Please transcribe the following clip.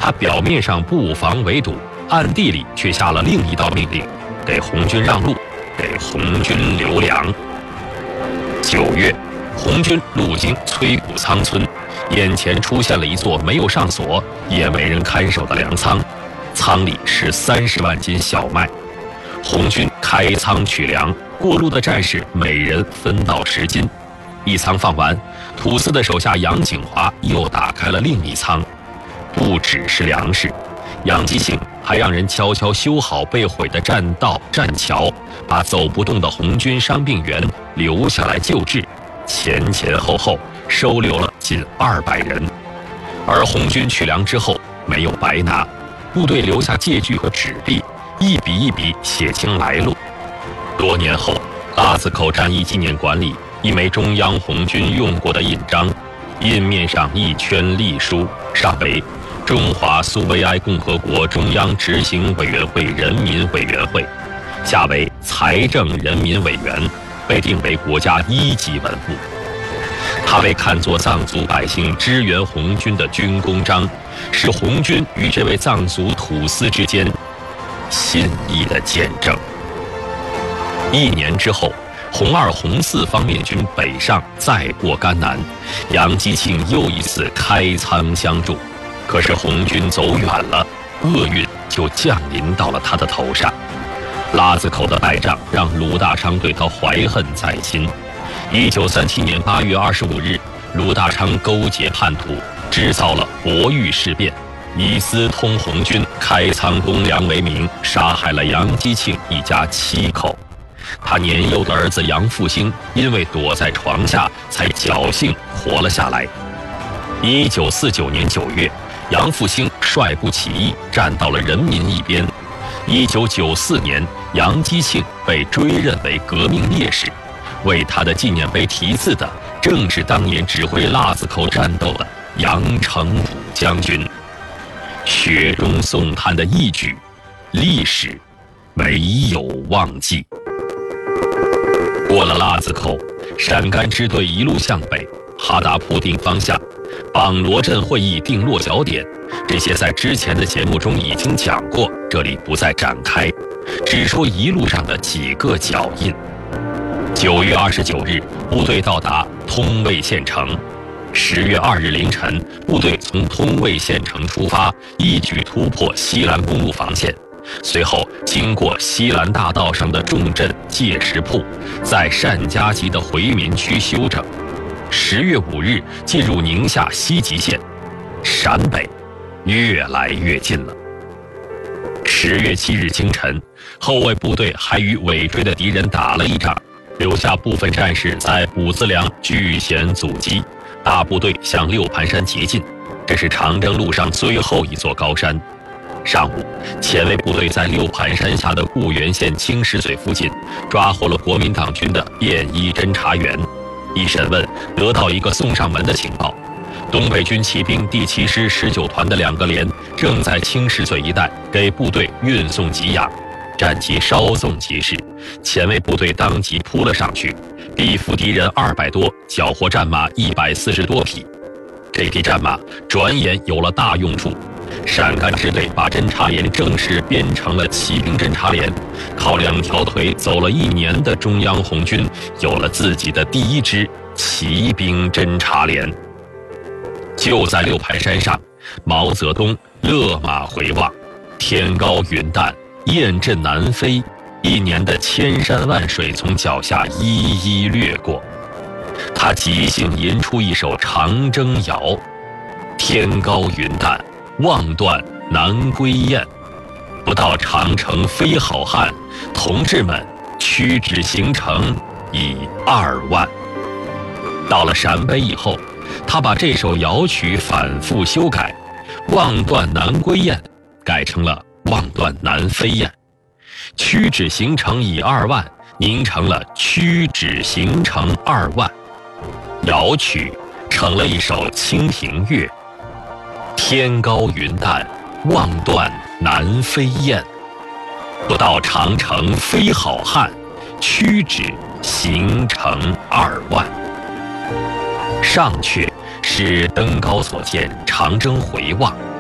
他表面上不防围堵，暗地里却下了另一道命令，给红军让路，给红军留粮。9月，红军路经崔谷仓村，眼前出现了一座没有上锁也没人看守的粮仓，仓里是30万斤小麦。红军开仓取粮，过路的战士每人分到10斤。一仓放完，土司的手下杨景华又打开了另一仓。不只是粮食，杨基庆还让人悄悄修好被毁的栈道栈桥，把走不动的红军伤病员留下来救治，前后后收留了近200人。而红军取粮之后没有白拿，部队留下借据和纸币，一笔一笔写清来路。多年后，腊子口战役纪念馆里一枚中央红军用过的印章，印面上一圈隶书，上为中华苏维埃共和国中央执行委员会人民委员会，下为财政人民委员，被定为国家1级文物。它被看作藏族百姓支援红军的军功章，是红军与这位藏族土司之间心意的见证。1年之后，红2、红4方面军北上，再过甘南，杨基庆又一次开仓相助。可是红军走远了，厄运就降临到了他的头上。腊子口的败仗让鲁大昌对他怀恨在心。1937年8月25日，鲁大昌勾结叛徒，制造了博玉事变，以私通红军开仓公粮为名，杀害了杨基庆一家7口。他年幼的儿子杨复兴因为躲在床下，才侥幸活了下来。1949年9月，杨复兴率部起义，站到了人民一边。1994年，杨基庆被追认为革命烈士，为他的纪念碑题字的正是当年指挥腊子口战斗的杨成武将军。雪中送炭的义举，历史没有忘记。过了腊子口，陕甘支队一路向北，哈达铺定方向，榜罗镇会议定落脚点，这些在之前的节目中已经讲过，这里不再展开，只说一路上的几个脚印。9月29日，部队到达通渭县城。10月2日凌晨，部队从通渭县城出发，一举突破西兰公路防线。随后经过西兰大道上的重镇界石铺，在单家集的回民区休整。10月5日进入宁夏西吉县，陕北越来越近了。10月7日清晨，后卫部队还与尾追的敌人打了一仗，留下部分战士在卜子梁据险阻击，大部队向六盘山捷进，这是长征路上最后一座高山。上午，前卫部队在六盘山下的固原县青石嘴附近抓获了国民党军的便衣侦察员。一审问，得到一个送上门的情报：东北军骑兵第7师19团的2个连正在青石嘴一带给部队运送给养。战机稍纵即逝，前卫部队当即扑了上去，毙俘敌人200多，缴获战马140多匹。这批战马转眼有了大用处。陕甘支队把侦察连正式编成了骑兵侦察连，靠2条腿走了1年的中央红军有了自己的第1支骑兵侦察连。就在六盘山上，毛泽东勒马回望，天高云淡，雁阵南飞，1年的千山万水从脚下一一掠过。他即兴吟出一首长征谣：天高云淡，望断南归雁，不到长城非好汉，同志们屈指行程已2万。到了陕北以后，他把这首谣曲反复修改，望断南归雁改成了望断南飞雁，屈指行程已2万凝成了屈指行程2万。谣曲成了一首《清平乐》：天高云淡，望断南飞雁，不到长城非好汉，屈指行程2万。上阙是登高所见，长征回望。